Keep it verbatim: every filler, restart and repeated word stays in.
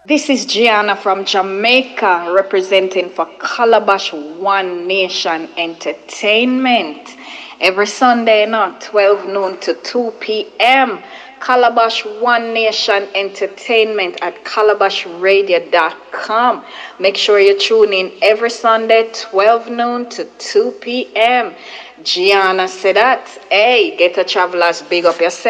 This is Gianna from Jamaica representing for Calabash One Nation Entertainment. Every Sunday night, twelve noon to two p.m. Calabash One Nation Entertainment at calabash radio dot com. Make sure you tune in every Sunday, twelve noon to two p.m. Gianna said that. Hey, get a travelers, big up yourself.